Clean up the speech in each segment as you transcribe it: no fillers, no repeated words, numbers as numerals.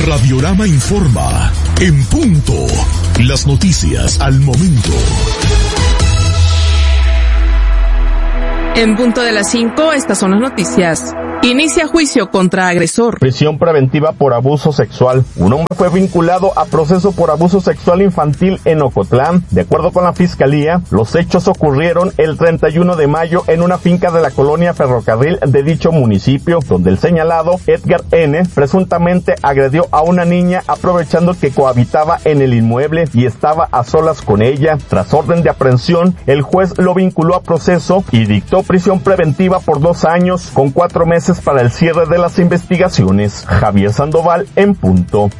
Radiorama informa. En punto. Las noticias al momento. En punto de las 5, estas son las noticias. Inicia juicio contra agresor. Prisión preventiva por abuso sexual. Un hombre fue vinculado a proceso por abuso sexual infantil en Ocotlán. De acuerdo con la fiscalía, los hechos ocurrieron el 31 de mayo en una finca de la colonia Ferrocarril de dicho municipio, donde el señalado, Edgar N., presuntamente agredió a una niña aprovechando que cohabitaba en el inmueble y estaba a solas con ella. Tras orden de aprehensión, el juez lo vinculó a proceso y dictó prisión preventiva por 2 años con 4 meses para el cierre de las investigaciones. Javier Sandoval, en punto.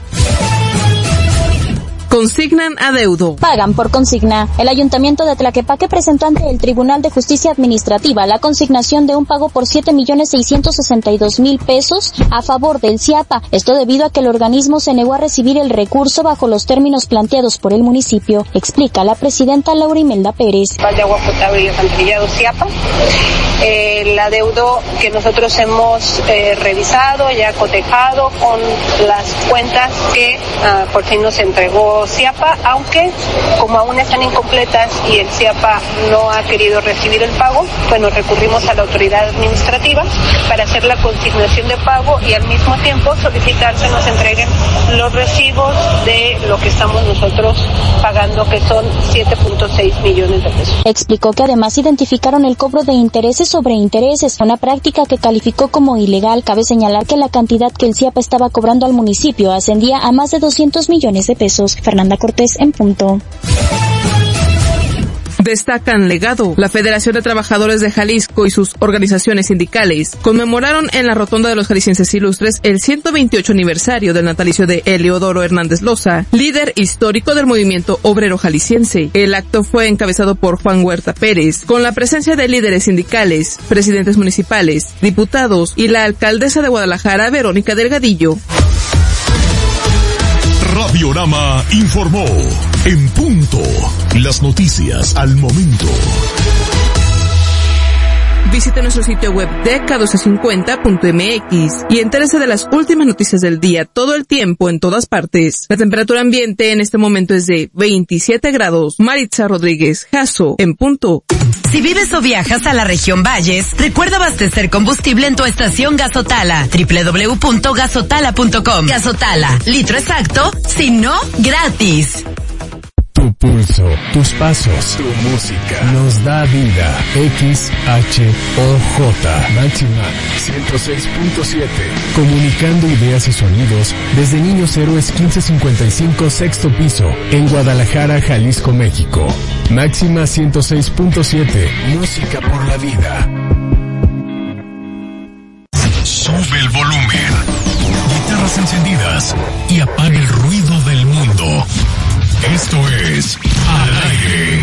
Consignan adeudo. Pagan por consigna. El Ayuntamiento de Tlaquepaque presentó ante el Tribunal de Justicia Administrativa la consignación de un pago por 7,662,000 pesos a favor del CIAPA. Esto debido a que el organismo se negó a recibir el recurso bajo los términos planteados por el municipio, explica la presidenta Laura Imelda Pérez. De agua potable y alcantarillado CIAPA. El adeudo que nosotros hemos revisado, ya cotejado con las cuentas que por fin nos entregó CIAPA, aunque como aún están incompletas y el CIAPA no ha querido recibir el pago, pues nos recurrimos a la autoridad administrativa para hacer la consignación de pago y al mismo tiempo solicitar que nos entreguen los recibos de lo que estamos nosotros pagando, que son 7.6 millones de pesos. Explicó que además identificaron el cobro de intereses sobre intereses, una práctica que calificó como ilegal. Cabe señalar que la cantidad que el CIAPA estaba cobrando al municipio ascendía a más de 200 millones de pesos. Fernanda Cortés, en punto. Destacan legado. La Federación de Trabajadores de Jalisco y sus organizaciones sindicales conmemoraron en la Rotonda de los Jaliscienses Ilustres el 128 aniversario del natalicio de Eleodoro Hernández Loza, líder histórico del movimiento obrero jalisciense. El acto fue encabezado por Juan Huerta Pérez, con la presencia de líderes sindicales, presidentes municipales, diputados y la alcaldesa de Guadalajara, Verónica Delgadillo. Radiorama informó. En punto. Las noticias al momento. Visite nuestro sitio web de k1250.mx y entérese de las últimas noticias del día todo el tiempo en todas partes. La temperatura ambiente en este momento es de 27 grados. Maritza Rodríguez, Jaso, en punto. Si vives o viajas a la región Valles, recuerda abastecer combustible en tu estación Gasotala. www.gasotala.com. Gasotala, litro exacto, si no, gratis. Tu pulso, tus pasos, tu música nos da vida. XHOJ Máxima 106.7. Comunicando ideas y sonidos desde Niños Héroes 1555 sexto piso en Guadalajara, Jalisco, México. Máxima 106.7. Música por la vida. Sube el volumen. Guitarras encendidas y apaga el ruido del mundo. Esto es Al Aire.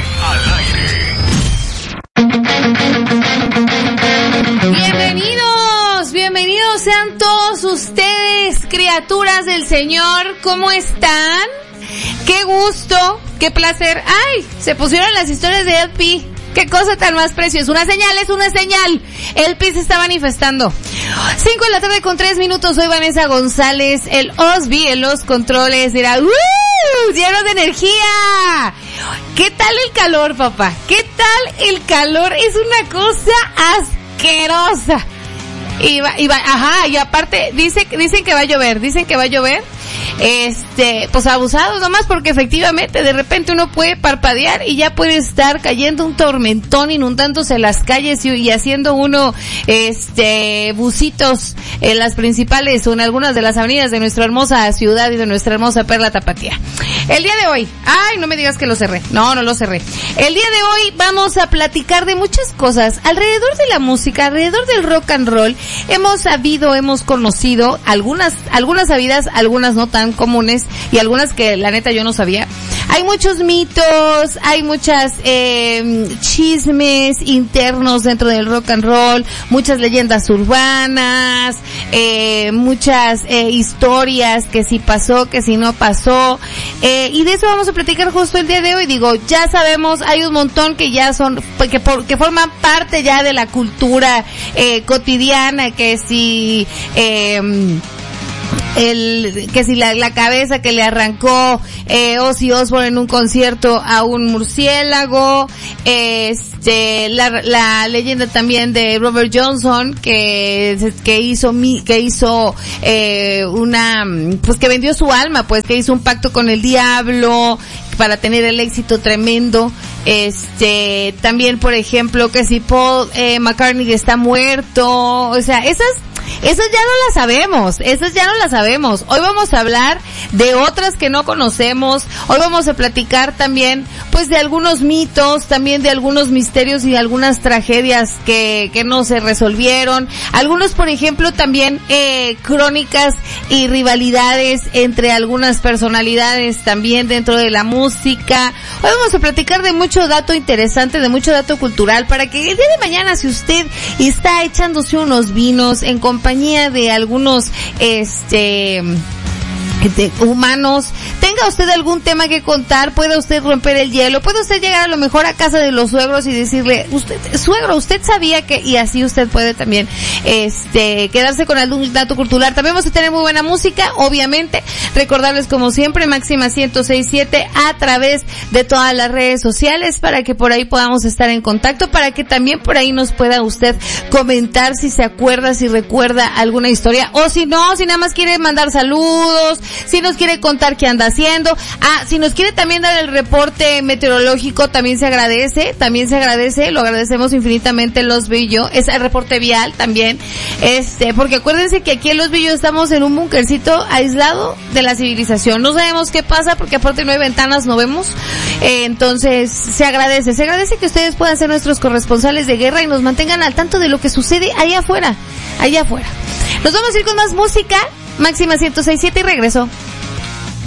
Bienvenidos sean todos ustedes, criaturas del Señor. ¿Cómo están? Qué gusto, qué placer. ¡Ay! Se pusieron las historias de LP. ¡Qué cosa tan más preciosa! Una señal es una señal. El PI se está manifestando. 5 de la tarde con 3 minutos. Soy Vanessa González, el Osby en los controles. Dirá, lleno de energía. ¿Qué tal el calor, papá? ¿Qué tal el calor? Es una cosa asquerosa. Y aparte, dicen que va a llover. Pues abusados nomás, porque efectivamente de repente uno puede parpadear y ya puede estar cayendo un tormentón, inundándose las calles y haciendo uno bucitos en las principales o en algunas de las avenidas de nuestra hermosa ciudad y de nuestra hermosa perla tapatía. El día de hoy, no me digas que lo cerré. No lo cerré. El día de hoy vamos a platicar de muchas cosas alrededor de la música, alrededor del rock and roll. Hemos conocido algunas sabidas, algunas no tan comunes y algunas que la neta yo no sabía. Hay muchos mitos, hay muchas chismes internos dentro del rock and roll, muchas leyendas urbanas, muchas historias que si pasó, que si no pasó, y de eso vamos a platicar justo el día de hoy. Digo, ya sabemos, hay un montón que ya son, que forman parte ya de la cultura cotidiana, que si que si la cabeza que le arrancó Ozzy Osbourne en un concierto a un murciélago, la leyenda también de Robert Johnson que hizo pues que vendió su alma, pues que hizo un pacto con el diablo para tener el éxito tremendo. También, por ejemplo, que si Paul McCartney está muerto, o sea, esas ya no las sabemos. Hoy vamos a hablar de otras que no conocemos. Hoy vamos a platicar también, pues, de algunos mitos, también de algunos misterios y de algunas tragedias que no se resolvieron. Algunos, por ejemplo, también, crónicas y rivalidades entre algunas personalidades también dentro de la música. Hoy vamos a platicar de mucho dato interesante, de mucho dato cultural, para que el día de mañana, si usted está echándose unos vinos en compañía de algunos humanos, tenga usted algún tema que contar, pueda usted romper el hielo, puede usted llegar a lo mejor a casa de los suegros y decirle, usted sabía que, y así usted puede también quedarse con algún dato cultural. También vamos a tener muy buena música, obviamente. Recordarles como siempre, Máxima 106.7 a través de todas las redes sociales, para que por ahí podamos estar en contacto, para que también por ahí nos pueda usted comentar si se acuerda, si recuerda alguna historia, o si no, si nada más quiere mandar saludos, si nos quiere contar qué anda haciendo. Si nos quiere también dar el reporte meteorológico, también se agradece, lo agradecemos infinitamente Los Villos, es el reporte vial también, porque acuérdense que aquí en Los Villos estamos en un bunkercito aislado de la civilización, no sabemos qué pasa porque aparte no hay ventanas, no vemos, entonces se agradece que ustedes puedan ser nuestros corresponsales de guerra y nos mantengan al tanto de lo que sucede allá afuera. Nos vamos a ir con más música. Máxima 106.7 y regreso.